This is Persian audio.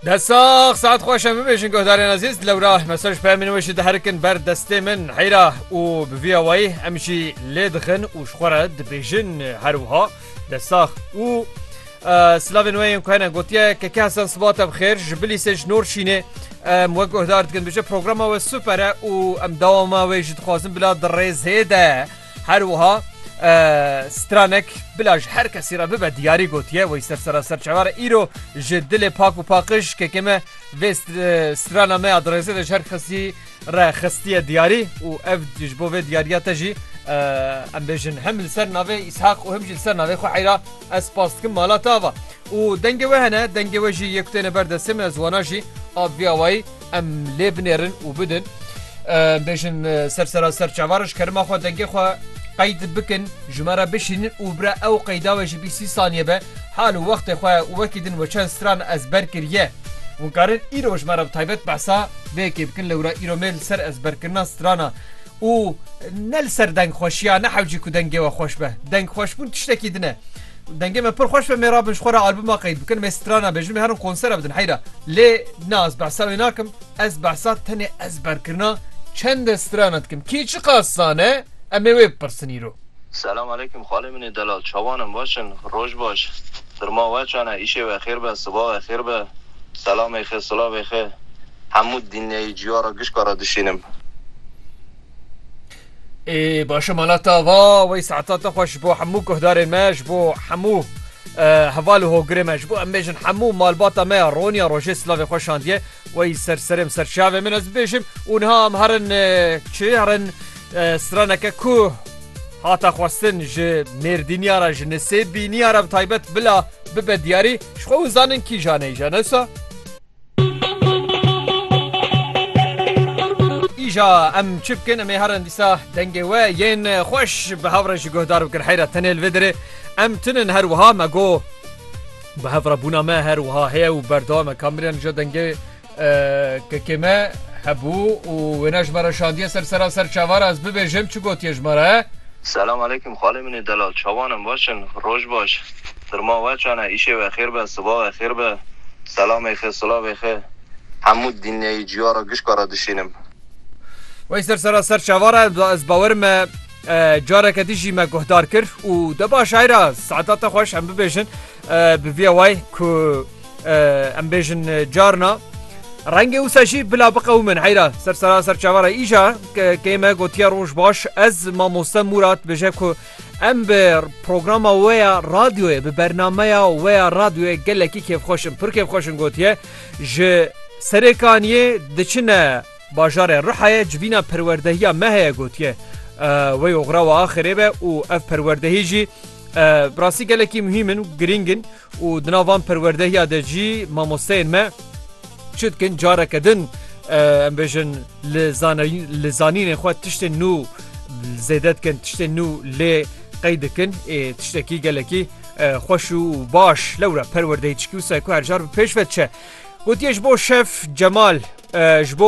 دساق ساعت خوش هم ببیشن گهدارین عزیز لورا مساج پیامین وشی دهرکن بر دسته من حیرا و بویاوی امشی لیدخن و شخورد بیشن هروها دساق و سلاوین ویم که گوتیه که حسن صبات بخیر جبلی سج نور شینه موقع گهدارت کن بشه پروگرام و سوپره و ام دوام ویجد خوازم بلا درز هیده هروها سترانک بلاش هر کسی را ببه دیاری گوتیه و ایستر سراسر چوار ایرو جدل پاک و پاکش که کمه وست سترانا ما ادرسه دش هر کسی را خستی دیاری و اف جبو و دیاریات جی ام بجن هم لسر ناوی اسحاق و هم لسر ناوی خو حیرا اسپاست کم مالا تاوا و دنگ وهنه دنگ وجی یکتن بردسم از واناجی آب بیاوی ام لبنرن و بدن بجن سراسر چوارش کرما خو دنگ خو قيد بكن جمرة بشين وبرا أو قيداوش بيسي ثانية به حال وقت خواه وكيدن وشان ستران أزبركريه ونقارن إيرو جمرة بطيبت بحثا بيكي بكن لورا إيرو ميل سر أزبركرنا سترانا و نل سر دنگ خوشيا نحوجي كو دنگي وخوش به دنگ خوش بون تشتكي دنه دنگي ما پر خوش به ميرابش خورا ألبوما قيد بكن مسترانا بجن هرم كونسر بدن حيرا لي ناس بحثا ويناكم أز بحثا تاني أزبركرنا چند سترانت كم كي چه قاصانه امی ویب پرسنیرو سلام علیکم خاله من دلال چوانم باشن روش باش درما وچانه ایشه و خیر به صبح و خیر به سلام خیر صلاح خیر حمود دینی جیارا گش کارا دشینم ای باشه مالاتا وا وی ساعتات خوش بو حمو کهدار ماش بو حمو هوالو هو گرمش بو امیجن حمو مالباتا ما رونیا روشه سلاوی خوشاندیه وی سرسرم سرشاوه من از بیشم اونها هم هرن چه هرن سترانك كو هاتا خواستن ج مردینیارا ج نسبینیارا بتایبت بلا ببه دیاری شخو زانن کی جانه جانسا ایجا ام چبکن امی هرن دیسا دنگه و ین خوش به هورش گهدار بکن حیرت تنیل ودره ام تنن هروها مگو به هور بونا ما هروها هیا و بردام کامرین جا دنگه که کمه هبو و نجمره شاندیه سر چوار از ببیجم چو گوتی جمره سلام علیکم خاله من دلال چوانم باشن روش باش درما وچانه ایشه و خیر به صبح و خیر به سلام خیر صلاح خیر حمود دینی جیارا گش کارا دشینم وی سر چوار از باورم جاره که دیجی ما گهدار کرد و دبا شایره ساعتات خوش هم ببیجن بویا وای که هم بیجن جارنا رنگ او ساشی بلا بقو من حیرا سر چواره ایجا که ما گوتیا روش باش از ما مستم مراد بشه که ام به پروگرام ویا رادیوی به برنامه ویا رادیوی گلکی کیف خوشم پر کیف خوشم گوتیه ج سرکانیه دچنه باجار رحای جوینا پروردهیا مه گوتیه وی اغرا و آخره به او اف پروردهی جی براسی گلکی مهمن و گرینگن و دناوان پروردهیا دجی ما مستین ما شد کن جاره کدن ام بیشن لزانین خود تشت نو زیدت کن تشت نو لی قید کن تشتکی گلکی خوش و باش لورا پرورده چکی و سایکو هر جار پیش ود چه گوتیش بو شف جمال جبو